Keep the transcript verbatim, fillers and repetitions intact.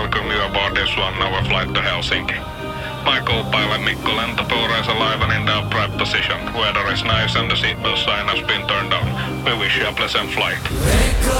welcome you aboard this one-hour flight to Helsinki. My co-pilot Mikko Lentopuu is alive and in the upright position. Weather is nice and the seatbelt sign has been turned on. We wish you a pleasant flight.